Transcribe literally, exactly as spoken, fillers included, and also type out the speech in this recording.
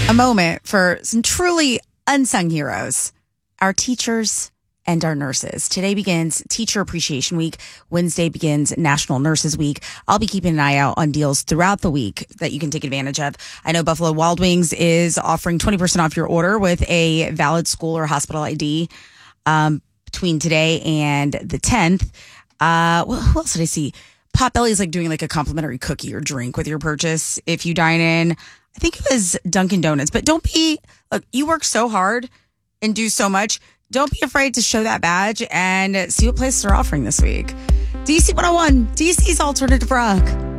A moment for some truly unsung heroes, our teachers and our nurses. Today begins Teacher Appreciation Week. Wednesday begins National Nurses Week. I'll be keeping an eye out on deals throughout the week that you can take advantage of. I know Buffalo Wild Wings is offering twenty percent off your order with a valid school or hospital I D um, between today and the tenth. Uh, well, who else did I see? Potbelly is like doing like a complimentary cookie or drink with your purchase if you dine in. I think it was Dunkin' Donuts, but don't be, look, you work so hard and do so much. Don't be afraid to show that badge and see what places are offering this week. D C one oh one, D C's Alternative Rock.